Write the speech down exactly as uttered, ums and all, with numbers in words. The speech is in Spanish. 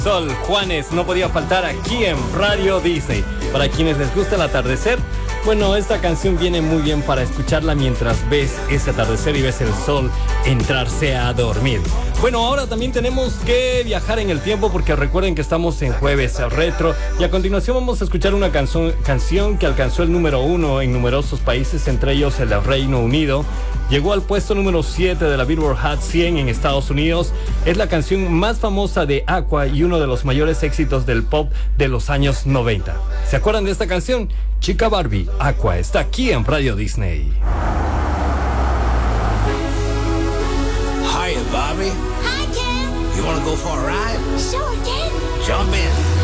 Sol, Juanes, no podía faltar aquí en Radio Disney. Para quienes les gusta el atardecer, bueno, esta canción viene muy bien para escucharla mientras ves ese atardecer y ves el sol entrarse a dormir. Bueno, ahora también tenemos que viajar en el tiempo porque recuerden que estamos en Jueves Retro y a continuación vamos a escuchar una canción, canción que alcanzó el número uno en numerosos países, entre ellos el Reino Unido. Llegó al puesto número siete de la Billboard Hot cien en Estados Unidos. Es la canción más famosa de Aqua y uno de los mayores éxitos del pop de los años noventa. ¿Se acuerdan de esta canción? Chica Barbie, Aqua, está aquí en Radio Disney. Hiya, Barbie. Hi, Ken. You wanna go for a ride? Sure, Ken. Jump in.